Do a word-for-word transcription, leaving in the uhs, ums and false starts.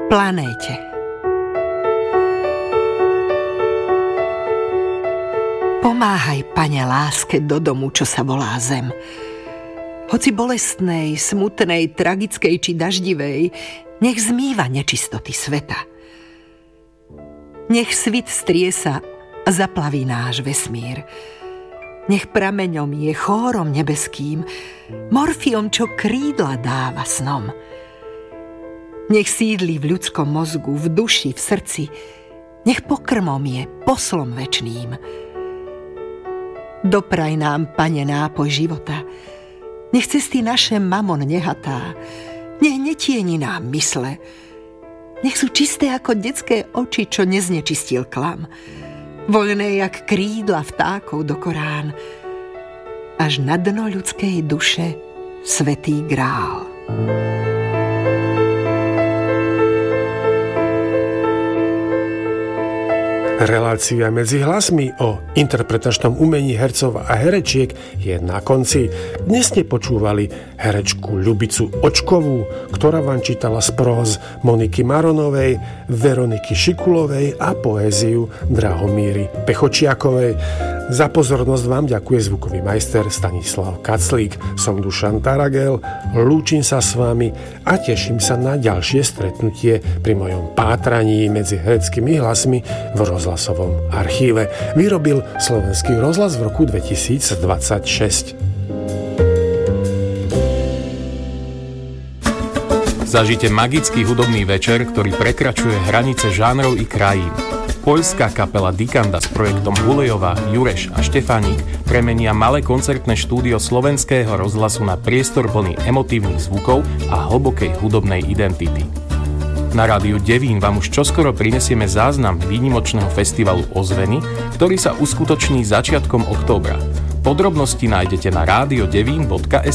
planéte. Pomáhaj, Pane, láske do domu, čo sa volá zem. Hoci bolestnej, smutnej, tragickej či daždivej, nech zmýva nečistoty sveta. Nech svit striesa a zaplaví náš vesmír. Nech prameňom je chórom nebeským, morfiom, čo krídla dáva snom. Nech sídli v ľudskom mozgu, v duši, v srdci, nech pokrmom je poslom večným. Dopraj nám, Pane, nápoj života, nech cesty naše mamon nehatá, nech netieni nám mysle, nech sú čisté ako detské oči, čo neznečistil klam, voľné jak krídla vtákov do Korán, až na dno ľudskej duše svätý grál. Relácia Medzi hlasmi o interpretačnom umení hercov a herečiek je na konci. Dnes ste počúvali herečku Ľubicu Očkovú, ktorá vám čítala z próz Moniky Maronovej, Veroniky Šikulovej a poéziu Drahomíry Pechočiakovej. Za pozornosť vám ďakuje zvukový majster Stanislav Kaclík. Som Dušan Taragel, lúčim sa s vami a teším sa na ďalšie stretnutie pri mojom pátraní medzi hereckými hlasmi v rozhlasovom archíve. Vyrobil Slovenský rozhlas v roku dvetisícdvadsaťšesť. Zažite magický hudobný večer, ktorý prekračuje hranice žánrov i krajín. Poľská kapela Dikanda s projektom Hulejová, Jureš a Štefánik premenia malé koncertné štúdio Slovenského rozhlasu na priestor plný emotívnych zvukov a hlbokej hudobnej identity. Na rádiu Devín vám už čoskoro prinesieme záznam výnimočného festivalu Ozveny, ktorý sa uskutoční začiatkom októbra. Podrobnosti nájdete na rádio devín bodka es ká.